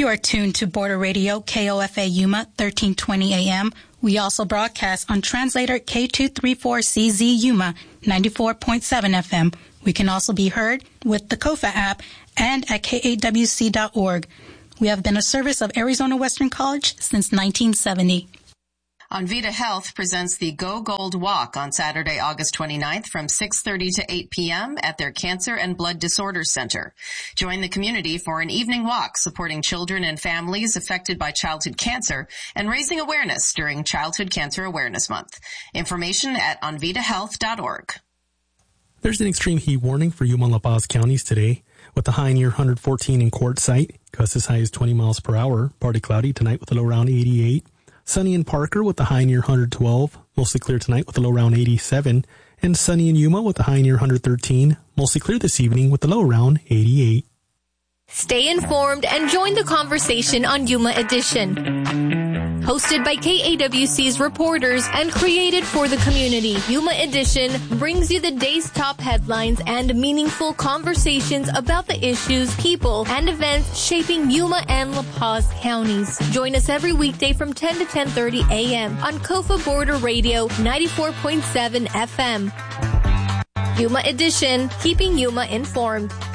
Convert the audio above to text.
are tuned to Border Radio, KOFA Yuma, 1320 AM. We also broadcast on translator K234CZ Yuma, 94.7 FM. We can also be heard with the KOFA app and at KAWC.org. We have been a service of Arizona Western College since 1970. Envita Health presents the Go Gold Walk on Saturday, August 29th from 6:30 to 8 p.m. at their Cancer and Blood Disorders Center. Join the community for an evening walk supporting children and families affected by childhood cancer and raising awareness during Childhood Cancer Awareness Month. Information at envitahealth.org. There's an extreme heat warning for Yuma and La Paz counties today, with the high near 114 in Quartzsite, gusts as high as 20 miles per hour, partly cloudy tonight with a low around 88. Sunny in Parker with the high near 112, mostly clear tonight with a low around 87, and sunny in Yuma with the high near 113, mostly clear this evening with the low around 88. Stay informed and join the conversation on Yuma Edition. Hosted by KAWC's reporters and created for the community, Yuma Edition brings you the day's top headlines and meaningful conversations about the issues, people, and events shaping Yuma and La Paz counties. Join us every weekday from 10 to 10:30 a.m. on KOFA Border Radio 94.7 FM. Yuma Edition, keeping Yuma informed.